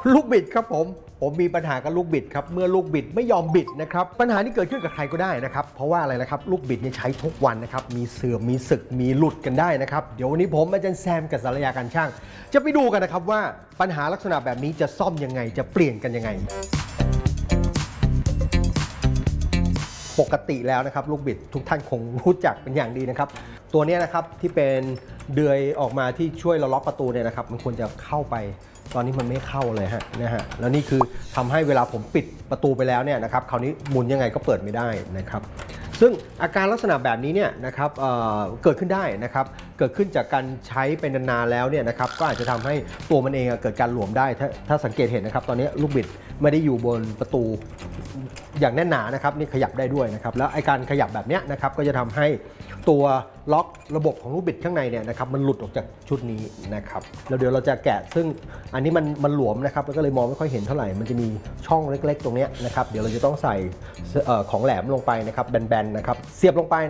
ลูกบิดครับผมมีปัญหากับลูกบิดครับเมื่อลูกบิดไม่ยอมบิดนะครับปัญหานี้เกิดขึ้นกับใครก็ได้นะครับเพราะว่าอะไรนะครับลูกบิดเนี่ยใช้ทุกวันนะครับมีเสื่อมมีสึกมีหลุดกันได้นะครับเดี๋ยววันนี้ผมอาจารย์แซมกับสารยาการช่างจะไปดูกันนะครับว่าปัญหาลักษณะแบบนี้จะซ่อมยังไงจะเปลี่ยนกันยังไงปกติแล้วนะครับลูกบิดทุกท่านคงรู้จักเป็นอย่างดีนะครับตัวนี้นะครับที่เป็นเดือยออกมาที่ช่วยเราล็อกประตูเนี่ยนะครับมันควรจะเข้าไปตอนนี้มันไม่เข้าเลยนะฮะแล้วนี่คือทำให้เวลาผมปิดประตูไปแล้วเนี่ยนะครับคราวนี้หมุนยังไงก็เปิดไม่ได้นะครับซึ่งอาการลักษณะแบบนี้เนี่ยนะครับเกิดขึ้นได้นะครับเกิดขึ้นจากการใช้เป็นนานๆแล้วเนี่ยนะครับก็อาจจะทำให้ตัวมันเองเกิดการหลวมได้ถ้าสังเกตเห็นนะครับตอนนี้ลูกบิดไม่ได้อยู่บนประตูอย่างแน่นหนานะครับนี่ขยับได้ด้วยนะครับแล้วไอการขยับแบบนี้นะครับก็จะทำให้ตัวล็อกระบบของลูกบิดข้างในเนี่ยนะครับมันหลุดออกจากชุดนี้นะครับแล้วเดี๋ยวเราจะแกะซึ่งอันนี้มันหลวมนะครับก็เลยมองไม่ค่อยเห็นเท่าไหร่มันจะมีช่องเล็กๆตรงนี้นะครับเดี๋ยวเราจะต้องใส่ของแหลมลงไปนะครับแบนๆนะครับเสียบลงไป